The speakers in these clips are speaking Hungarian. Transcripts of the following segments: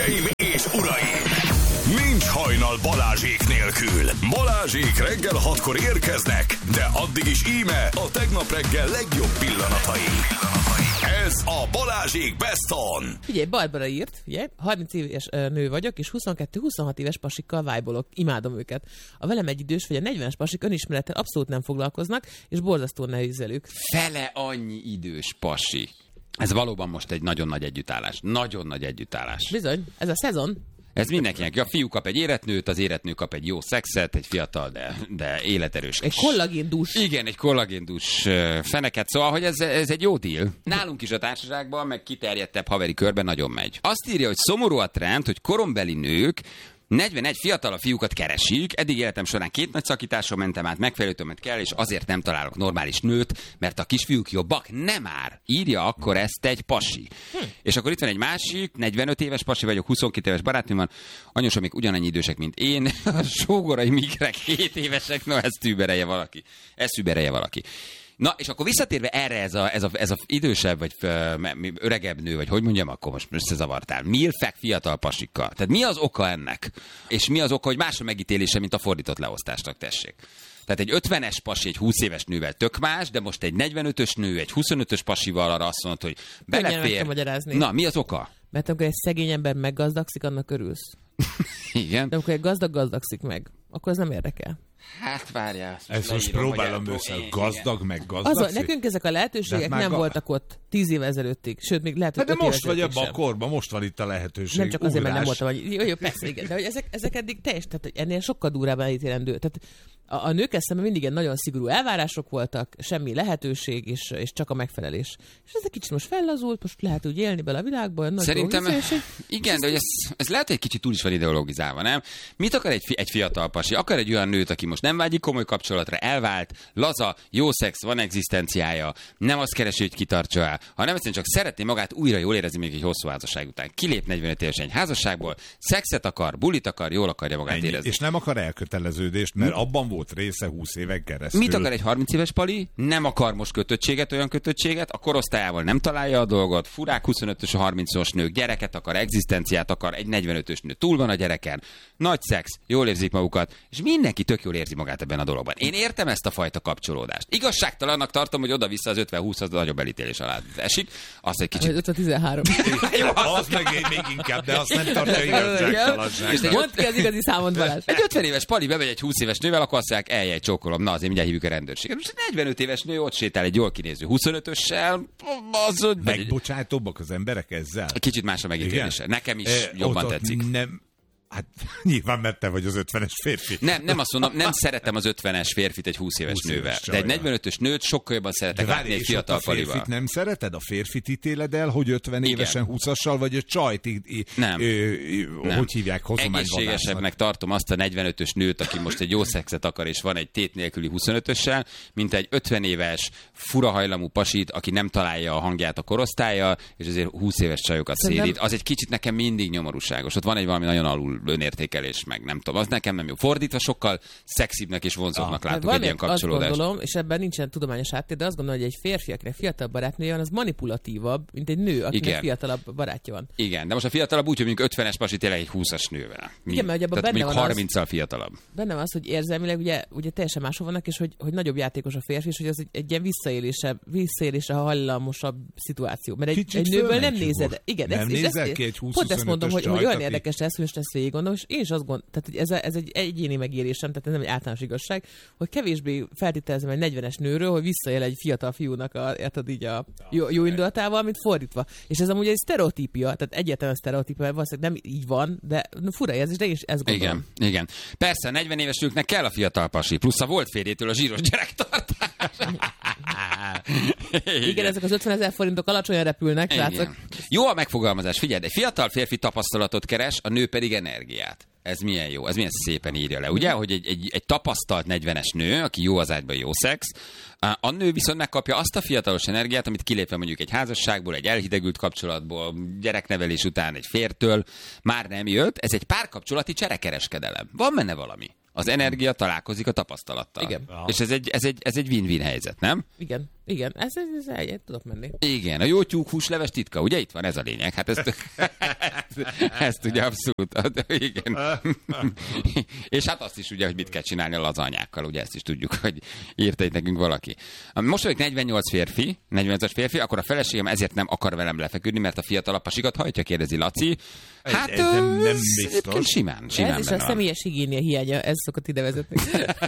Hölgyeim és uraim! Nincs hajnal Balázsék nélkül. Balázsék reggel 6-kor érkeznek, de addig is íme a tegnap reggel legjobb pillanatai. Ez a Balázsék Best On. Figyelj, Barbara írt, figyelj, 30 éves nő vagyok, és 22-26 éves pasikkal vájbolok. Imádom őket. A velem egy idős, vagy a 40-es pasik önismerettel abszolút nem foglalkoznak, és borzasztó nehéz velük. Fele annyi idős pasi. Ez valóban most egy nagyon nagy együttállás. Nagyon nagy együttállás. Bizony, ez a szezon. Ez mindenkinek. A fiú kap egy éretnőt, az éretnő kap egy jó szexet, egy fiatal, de életerős. Egy kollagéndús. Igen, egy kollagéndús feneket. Szóval, hogy ez egy jó deal. Nálunk is a társaságban, meg kiterjedtebb haveri körben nagyon megy. Azt írja, hogy szomorú a trend, hogy korombeli nők 41 fiatalabb fiúkat keresik, eddig életem során 2 nagy szakításon mentem át, megfelelő többet kell, és azért nem találok normális nőt, mert a kisfiúk jobbak, nem már. Írja akkor ezt egy pasi. És akkor itt van egy másik, 45 éves pasi vagyok, 22 éves barátnőm van, anyósom még ugyanannyi idősek, mint én, a sógorai migrek 7 évesek, no ezt überelje valaki. Na, és akkor visszatérve erre ez a idősebb, vagy öregebb nő, vagy hogy mondjam, akkor most összezavartál. Milfek fiatal pasikkal. Tehát mi az oka ennek? És mi az oka, hogy más a megítélése, mint a fordított leosztásnak, tessék? Tehát egy 50-es pasi egy 20 éves nővel tök más, de most egy 45-ös nő egy 25-ös pasival arra azt mondod, hogy belefér. Na, mi az oka? Mert amikor egy szegény ember meggazdagszik, annak örülsz. Igen. De amikor egy gazdagszik meg, akkor ez nem érdekel. Hát várjál. Ezt most próbálom össze, gazdag meg gazdagszik. Nekünk ezek a lehetőségek nem voltak ott 10 év ezelőttig, sőt, még lehet, hogy de most vagy abban a korban, most van itt a lehetőség. Nem csak azért, mert nem voltam, hogy jó, persze, igen, de hogy ezek eddig teljes, tehát ennél sokkal durvábban ítélendő. Tehát a nők eszemben mindig ilyen nagyon szigorú elvárások voltak, semmi lehetőség, és csak a megfelelés. És ez egy kicsit most fellazult, most lehet úgy élni bele a világban. Szerintem, igen, de hogy ez lehet egy kicsit túl is van ideologizálva, nem? Mit akar egy fiatal pasi? Akar egy olyan nőt, aki most nem vágyik komoly kapcsolatra, elvált, laza, jó szex, van egzisztenciája, nem azt keresi, hogy kitartsa el, hanem egyszerűen csak szeretné magát újra jól érezni még egy hosszú házasság után. Kilép 45 évesen egy házasságból, szexet akar, bulit akar, jól akarja magát érezni. És nem akar elköteleződést, mert abban volt része 20 éven keresztül. Mit akar egy 30 éves pali? Nem akar most olyan kötöttséget, a korosztályával nem találja a dolgot, furák 25-ös, 30-os nők, gyereket akar, egzisztenciát akar, egy 45-ös nő túl van a gyereken, nagy szex, jól érzik magukat, és mindenki tök jól érzi magát ebben a dologban. Én értem ezt a fajta kapcsolódást. Igazságtalannak tartom, hogy oda-vissza az 50-20 az nagyobb elítélés alá esik. Azt egy kicsit... 50-13. Jó, az meg még inkább, de azt nem tartja igazságtalanságnak. Mondd ki az igazi számot, Balázs. Egy 50 éves pali bemegy egy 20 éves nővel, akkor azt mondják, eljej, csókolom, na azért mindjárt hívjuk a rendőrséget. Most egy 45 éves nő ott sétál egy jól kinéző 25-össel, az... Megbocsátóbbak az emberek ezzel? Kicsit más a megítélése. Nekem is jobban tetszik. Nem... Hát nyilván, mert te vagy az 50-es férfi. Nem azt mondom, nem szeretem az 50-es férfit egy 20 éves nővel. De egy 45-ös nőt sokkal jobban szeretek látni egy fiatal palival. A férfit nem szereted? A férfit ítéled el, hogy 50 évesen 20-assal, vagy a csajt, nem. Hogy hívják, hozományvadásznak? Egészségesebbnek tartom azt a 45-ös nőt, aki most egy jó szexet akar, és van egy tét nélküli 25-össel, mint egy 50 éves, furahajlamú pasit, aki nem találja a hangját a korosztállyal, és azért 20 éves csajokat szédít. Az egy kicsit nekem mindig nyomorúságos. Ott van egy valami nagyon alul önértékelés, meg nem tudom, az nekem nem jó. Fordítva sokkal szexibbnek és vonzóbbnak látok egy ilyen kapcsolódást. Azt gondolom, és ebben nincsen tudományos háttér, de azt gondolom, hogy egy férfi, akinek fiatalabb barátnője van, az manipulatívabb, mint egy nő, akinek fiatalabb barátja van. Igen, de most a fiatalabb úgy, hogy mondjuk 50-es pasi tényleg egy 20-as nővel. Igen, mert tehát benne mondjuk 30-al fiatalabb. Benne van az, hogy érzelmileg ugye teljesen máshol vannak, és hogy nagyobb játékos a férfi, és hogy az egy ilyen visszaélésre hallamosabb szituáció. Mert egy nőből nem nézed. Igen, nem nézel ki egy 20-25-ös pont ezt mondom, hogy olyan érdekes lesz, hogy most ezt végig gondolom, és én is azt gondolom, tehát ez egy egyéni megérésem, tehát ez nem egy általános igazság, hogy kevésbé feltételezem egy 40-es nőről, hogy visszaél egy fiatal fiúnak a jó indulatával, mint fordítva. És ez amúgy egy sztereotípia, tehát egyáltalán sztereotípia, valószínűleg nem így van, de fura érzés, de én is ezt gondolom. Igen. Persze, 40 éves nőknek kell a fiatal pasi, plusz a volt férjétől a zsíros gyerektartás. Igen, ezek az 50 000 forintok alacsonyan repülnek, látszik. Jó a megfogalmazás, figyeld, egy fiatal férfi tapasztalatot keres, a nő pedig energiát. Ez milyen jó, ez milyen szépen írja le, ugye? Hogy egy tapasztalt 40-es nő, aki jó az ágyban, jó szex, a nő viszont megkapja azt a fiatalos energiát, amit kilépve mondjuk egy házasságból, egy elhidegült kapcsolatból, gyereknevelés után egy fértől már nem jött. Ez egy párkapcsolati cserekereskedelem. Van benne valami. Az energia találkozik a tapasztalattal. Igen. És ez egy win-win helyzet, nem? Igen. Igen, ez tudok menni. Igen, a jó tyúkhúsleves titka, ugye itt van ez a lényeg. Hát ezt ugye abszolút, igen. És hát azt is ugye, hogy mit kell csinálni a lazanyákkal, ugye ezt is tudjuk, hogy írta itt nekünk valaki. Most vagyok 48-as férfi, akkor a feleségem ezért nem akar velem lefeküdni, mert a fiatalabb pasikat hajtja, kérdezi Laci. Hát ez nem biztos. Simán ez is a személyes higiénia hiánya, ez szokott ide vezetni.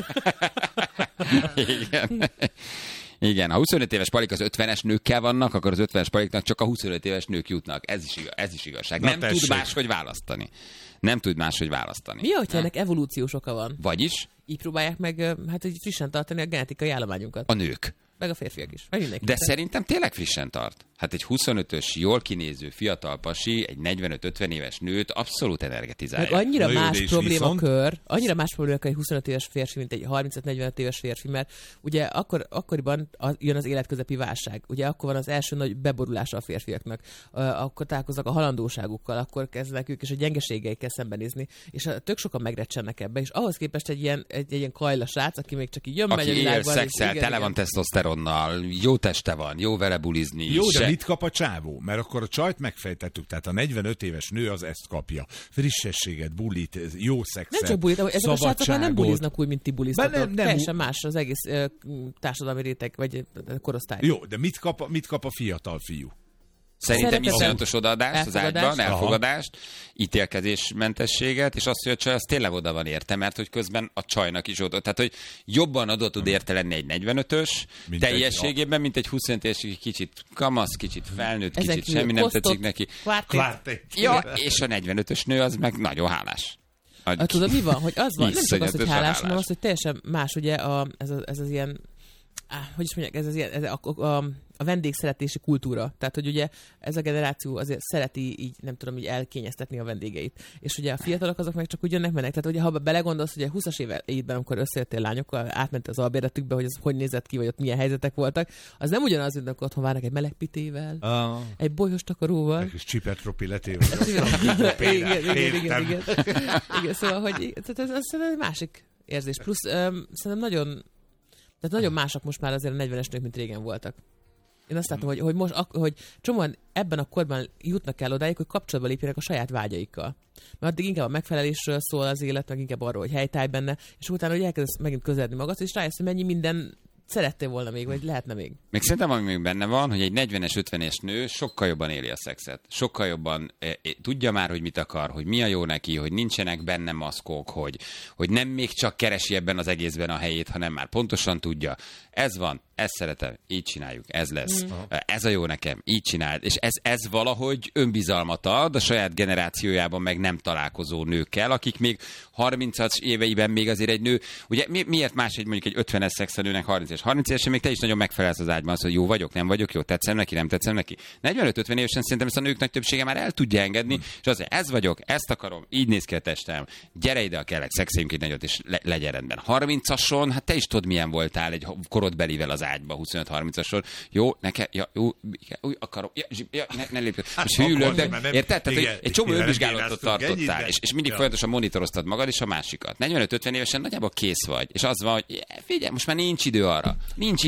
Igen. Igen, ha 25 éves palik az 50-es nőkkel vannak, akkor az 50-es paliknak csak a 25 éves nők jutnak. Ez is igazság. Na, nem tessék. tud máshogy választani. Nem tud máshogy választani. Mi, hogyha ennek evolúciós oka van? Vagyis? Így próbálják meg hát így frissen tartani a genetikai állományunkat. A nők. Meg a férfiak is. Meg mindenki. De szerintem tényleg frissen tart. Hát egy 25-ös, jól kinéző fiatal pasi, egy 45-50 éves nőt abszolút energetizálja. Meg annyira más problémakör, egy 25 éves férfi, mint egy 35-45 éves férfi, mert ugye akkoriban jön az életközepi válság. Ugye akkor van az első nagy beborulása a férfiaknak. Akkor találkoznak a halandóságukkal, akkor kezdenek ők és a gyengeségeikkel szembenézni. És tök sokan megrecsennek ebbe. És ahhoz képest egy ilyen kajla srác, aki még csak így jön, megy a világban. Aki él szexel, tele van tesztoszteronnal, jó teste van, jó vele bulizni. Jó, de mit kap a csávó? Mert akkor a csajt megfejtettük, tehát a 45 éves nő az ezt kapja. Frissességet, bulit, jó szexet, nem csak bulit, ezek a srácok már nem buliznak úgy, mint ti buliztatok. Teljesen más az egész társadalmi réteg, vagy korosztály. Jó, de mit kap a fiatal fiú? Szerintem iszonyatos odaadást az ágyban, elfogadást, ítélkezésmentességet, és azt, hogy a csaj az tényleg oda van érte, mert hogy közben a csajnak is oda. Tehát, hogy jobban oda tud érte lenni egy 45-ös teljességében, mint egy 25 éves, kicsit kamasz, kicsit felnőtt, kicsit semmi nem tetszik neki. Ja, és a 45-ös nő az meg nagyon hálás. Tudod, mi van? Hogy az van, nem csak az, hogy hálás, hanem az, hogy teljesen más, ugye ez az ilyen, hogy is mondják, ez a vendégszeretési kultúra. Tehát, hogy ugye ez a generáció azért szereti így, nem tudom, így elkényeztetni a vendégeit. És ugye a fiatalok azok meg csak úgy jönnek mennek. Tehát, ugye ha belegondolsz, hogy a 20-as években, amikor összejöttél lányokkal, átment az albérletükbe, hogy az hogy nézett ki, vagy ott milyen helyzetek voltak, az nem ugyanaz, mint amikor otthon várnak egy meleg pitével, egy bolyhos takaróval. Egy kis csipertropiletével. Igen, szóval, hogy ez egy másik érzés. Plusz szerintem nagyon mások most már azért a 40-es nők, mint régen voltak. Én azt látom, hogy csomóan ebben a korban jutnak el odáig, hogy kapcsolatba lépjenek a saját vágyaikkal. Mert addig inkább a megfelelésről szól az élet, meg inkább arról, hogy helytállj benne, és utána, hogy elkezdesz megint közeledni magad, és rájössz, hogy mennyi minden szerettél volna még, vagy lehetne még. Még szerintem, ami még benne van, hogy egy 40-es, 50-es nő sokkal jobban éli a szexet. Sokkal jobban tudja már, hogy mit akar, hogy mi a jó neki, hogy nincsenek benne maszkok, hogy nem még csak keresi ebben az egészben a helyét, hanem már pontosan tudja. Ez van, ezt szeretem, így csináljuk, ez lesz. Ez a jó nekem, így csináld. És ez valahogy önbizalmat ad a saját generációjában meg nem találkozó nőkkel, akik még 30-as éveiben még azért egy nő, ugye miért más mondjuk egy 50-es szexelőnek 30 évesen még te is nagyon megfelelsz az ágyban, az, hogy jó vagyok, nem vagyok, jó, tetszem neki, nem tetszem neki. 45-50 évesen szerintem ezt a nők nagy többsége már el tudja engedni, és azért ez vagyok, ezt akarom, így néz ki a testem, gyere ide a kellek, szexeljünk egy nagyot, és legyen rendben. 30-ason, hát te is tudod, milyen voltál egy korodbelivel az ágyba, 25-30-ason. Jó, jó, akarom, ne lépj. Most hűlök, de érted? Tehát, hogy egy csomó önvizsgálatot tartottál, és mindig folyamatosan monitoroztad magad és a másikat. 45-50 évesen nagyjából kész vagy. És az van, hogy figyelj, most már nincs idő arra. Nincs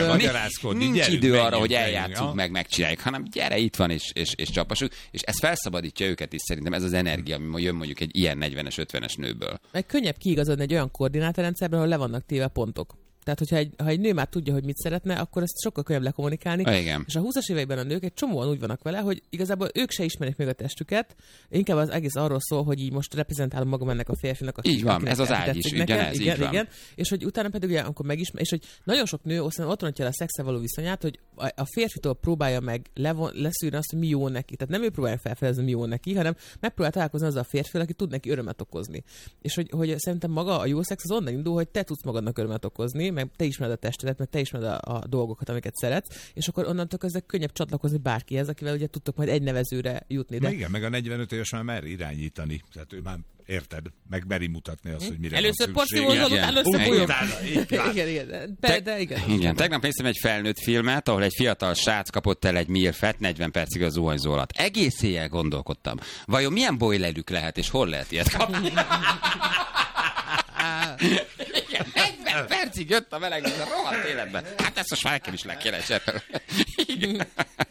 idő arra, hogy eljátszunk megcsináljuk, hanem gyere, itt van, és csapasuk. És ez felszabadítja őket is szerintem, ez az energia, ami jön mondjuk egy ilyen 40-es, 50-es nőből. Meg könnyebb kiigazodni egy olyan koordinátorrendszerben, ahol le vannak téve pontok. Tehát, ha egy nő már tudja, hogy mit szeretne, akkor ezt sokkal könnyebb lekommunikálni. Igen. És a 20-as években a nők egy csomóan úgy vannak vele, hogy igazából ők se ismerik meg a testüket, inkább az egész arról szól, hogy így most reprezentálom magam ennek a férfinak. Így van, ez az ágy is, ugyanez, így van. Igen. És hogy utána pedig ugye, amikor és hogy nagyon sok nő ott rontja el a szexel való viszonyát, hogy a férfitől próbálja meg leszűrni azt, hogy mi jó neki. Tehát nem ő próbálja felfedezni, mi jó neki, hanem megpróbál találkozni azzal a férfivel, aki tud neki örömet okozni. És hogy szerintem maga a jó szex az onnan indul, hogy te tudsz magadnak örömet okozni, meg te ismered a testedet, meg te ismered a dolgokat, amiket szeretsz, és akkor onnantól kezdve könnyebb csatlakozni bárkihez, akivel ugye tudtok majd egy nevezőre jutni. De... Igen, meg a 45 éves már mer irányítani. Tehát ő már érted, meg meri mutatni azt, hogy mire először van szükség. Igen. Tegnap néztem egy felnőtt filmet, ahol egy fiatal srác kapott el egy mirfet 40 percig a zuhanyzó alatt. Egész éjjel gondolkodtam. Vajon milyen boilerük lehet, és hol lehet ilyet kapni? percig jött a meleg, ez a rohadt életben. Hát ezt most már nekem is le kéne cserélni. Igen.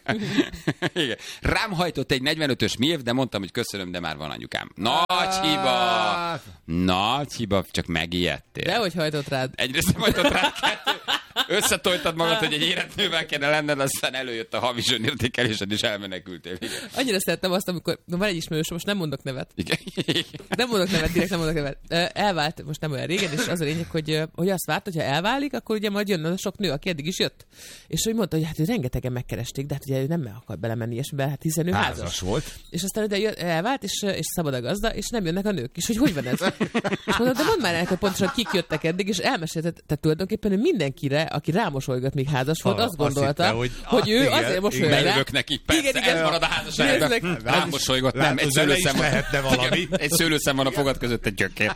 Igen. Rám hajtott egy 45-ös MIEV, de mondtam, hogy köszönöm, de már van anyukám. Nagy hiba! Nagy hiba, csak megijedtél. Dehogy hajtott rád. Egyrészt nem hajtott rád, összetoltad magad, hogy egy életnővel kéne lenned, aztán előjött a havi zsönértékelésed, és elmenekültél. Igen. Annyira szerettem azt, amikor van egy ismerős, most nem mondok nevet. Igen. Nem mondok nevet, direkt nem mondok nevet. Elvált, most nem olyan régen, és az a lényeg, hogy azt várt, hogyha elválik, akkor ugye majd jönne a sok nő, aki eddig is jött. És hogy mondta, hogy hát hogy rengetegen megkeresték, de hát ugye ő nem akar belemenni ilyesmibe, hát hiszen ő házas volt. És aztán ugye elvált, és szabad a gazda, és nem jönnek a nők. És hogy van ez? És mondta, de mondd már el, hogy pontosan kik jöttek eddig, és elmesélte, tehát tulajdonképpen ő mindenkire, aki rámosolygat, még házas volt, azt gondolta, hogy ő azért mosolygott rá. Bejövök neki, persze, ez marad a házasságban. Rámosolygott, nem, egy szőlőszem lehetne valami. Egy szőlőszem van a fogad között, egy gyökér.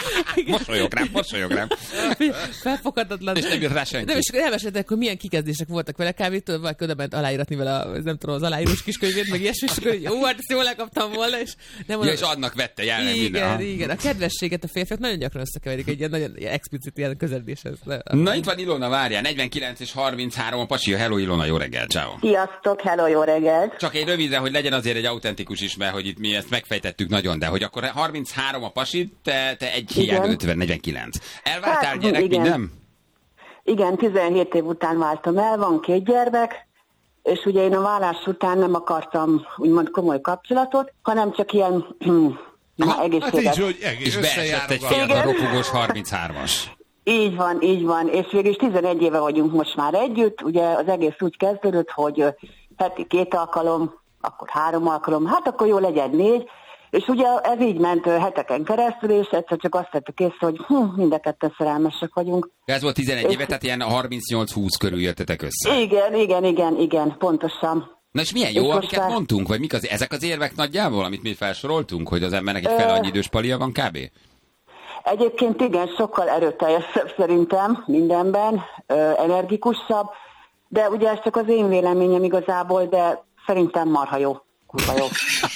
Mosolyog rám. Felfoghatatlan. És nem jött rá senki. Nem, és elmeséltek, hogy milyen kikezdések voltak vele kávétől, vagy odament aláíratni vele nem tudom, az aláírós kiskönyvét, meg ilyesmi, és akkor jó, hát ezt jól lekaptam volna, és nem mondom. Ja, és adnak vette, jelen minden. Igen. A kedvességet a férfiak nagyon gyakran összekeverik egy ilyen nagyon explicit ilyen közeledéshez. Na itt van Ilona, várjál, 49 és 33 a pasi. Hello Ilona, jó reggel, ciao. Sziasztok, hello, jó reggelt. Csak egy rövidre, hogy legyen azért egy autentikus is, mert hogy itt mi ezt megfejtettük nagyon, de hogy akkor 33 a pasi, te egy hiány 50, 49. Elváltál Hát, gyerek, igen. minden? Igen, 17 év után váltam el, van 2 gyermek, és ugye én a vállás után nem akartam úgymond komoly kapcsolatot, hanem csak ilyen egészséges. Hát így, hogy És beesett egy fiatal ropogós 33-as. Így van, és végül 11 éve vagyunk most már együtt, ugye az egész úgy kezdődött, hogy heti 2 alkalom, akkor 3 alkalom, hát akkor jó legyen 4, és ugye ez így ment heteken keresztül, és egyszer csak azt tettük észre, hogy mind a ketten szerelmesek vagyunk. Ez volt 11 éve, tehát ilyen 38-20 körül jöttetek össze. Igen, pontosan. Na és milyen jó, És amiket most mondtunk, vagy mik ezek az érvek nagyjából, amit mi felsoroltunk, hogy az embernek egy fele annyi idős palia van kb.? Egyébként igen, sokkal erőteljesebb szerintem mindenben, energikusabb, de ugye ez csak az én véleményem igazából, de szerintem marha jó, kurva jó.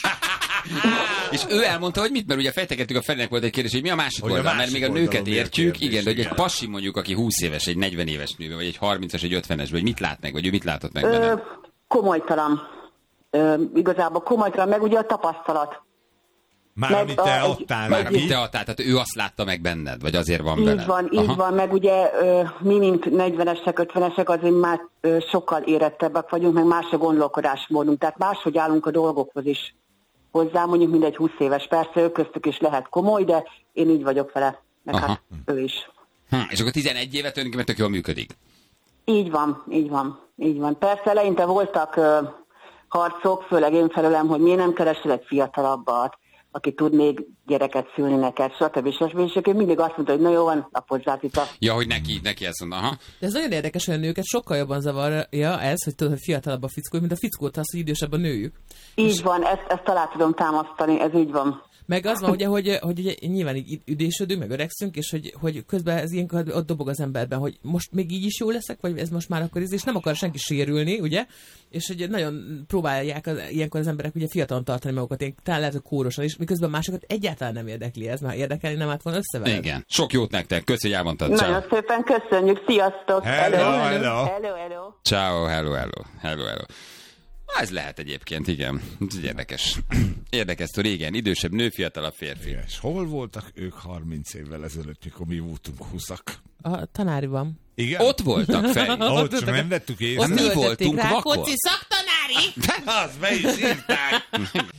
És ő elmondta, hogy mit, mert ugye fejtegettük, a Ferinek volt egy kérdés, hogy mi a másik Hogy a oldal, mert másik még a oldalon nőket mi a értjük, kérdés, igen, de hogy egy igen. pasi mondjuk, aki 20 éves, egy 40 éves nő, vagy egy 30-as, egy 50-es, vagy mit lát meg, vagy ő mit látott meg benne? Komolytalan. Igazából komolytalan, meg ugye a tapasztalat. Már Meg amit te egy- adtál Már neki. amit te adtál, tehát ő azt látta meg benned, vagy azért van benne. Így van, meg ugye mi, mint 40-esek, 50-esek, azért már sokkal érettebbek vagyunk, meg más a gondolkodásmódunk, tehát máshogy állunk a dolgokhoz is hozzá, mondjuk mindegy 20 éves, persze ő köztük is lehet komoly, de én így vagyok vele, meg Aha. hát ő is. És akkor 11 évet tulajdonképpen tök jól működik. Így van. Persze eleinte voltak harcok, főleg én felőlem, hogy miért nem keresel egy fiatalabbat, aki tud még gyereket szülni neked, stb. És ő mindig azt mondta, hogy na jó van, lapozzát itt a... Ja, hogy neki ezt mondta, aha. De ez nagyon érdekes, hogy a nőket sokkal jobban zavarja ez, hogy tudod, hogy fiatalabb a fickó, mint a fickót az, hogy idősebb a nőjük. Így van, ezt alá tudom támasztani, ez így van. Meg az van, ugye, hogy ugye nyilván így üdésödünk, meg öregszünk, és hogy közben ez ilyenkor ott dobog az emberben, hogy most még így is jó leszek, vagy ez most már akkor és nem akar senki sérülni, ugye? És hogy nagyon próbálják ilyenkor az emberek ugye fiatalon tartani magukat, ilyen, talán lehet, hogy kórosan is, miközben másokat egyáltalán nem érdekli ez, már érdekelni nem állt volna összeveled. Igen. Sok jót nektek, köszi, hogy elmondtad. Ciao. Nagyon szépen köszönjük, sziasztok! Hello. Ciao, hello. Ez lehet egyébként, igen. Ez érdekes. Érdekes, hogy régen idősebb nő, fiatalabb férfi. És hol voltak ők 30 évvel ezelőtt, mikor mi voltunk 20-ak? A tanáriban. Igen? Ott voltak, Feri. Ott csak nem vettük észre. Ott mi töltötték voltunk rá, vakon? Koci szaktanári! Az be is írták.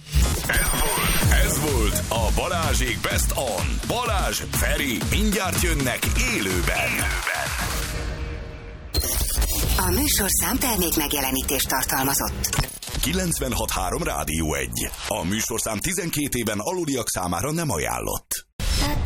Ez volt a Balázsék Best On. Balázs, Feri, mindjárt jönnek élőben. A műsorszám termék megjelenítést tartalmazott. 96.3 Rádió 1. A műsorszám 12 éven aluliak számára nem ajánlott.